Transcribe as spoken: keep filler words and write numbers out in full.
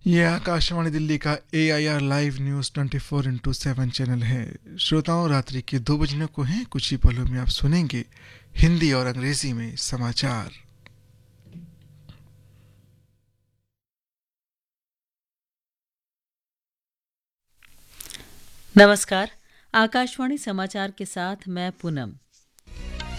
ये आकाशवाणी दिल्ली का ए I R live news twenty four into seven channel है। श्रोताओं, रात्रि के दो बजने को हैं। कुछ ही पलों में आप सुनेंगे हिंदी और अंग्रेजी में समाचार। नमस्कार। आकाशवाणी समाचार के साथ मैं पूनम।